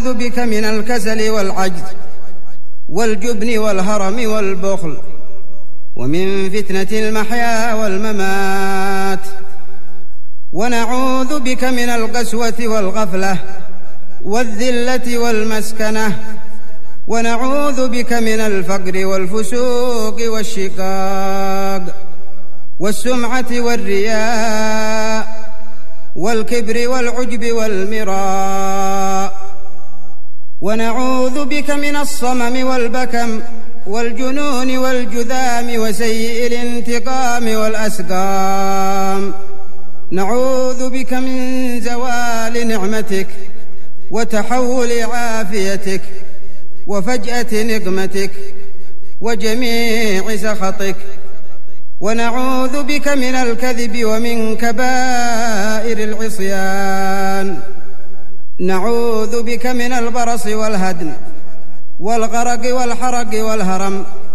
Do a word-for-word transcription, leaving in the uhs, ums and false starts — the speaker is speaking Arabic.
ونعوذ بك من الكسل والعجز والجبن والهرم والبخل ومن فتنة المحيا والممات، ونعوذ بك من القسوة والغفلة والذلة والمسكنة، ونعوذ بك من الفقر والفسوق والشقاق والسمعة والرياء والكبر والعجب والمراء، ونعوذ بك من الصمم والبكم والجنون والجذام وسيء الانتقام والأسقام. نعوذ بك من زوال نعمتك وتحول عافيتك وفجأة نقمتك وجميع سخطك، ونعوذ بك من الكذب ومن كبائر العصيان. نعوذ بك من البرص والهدم والغرق والحرق والهرم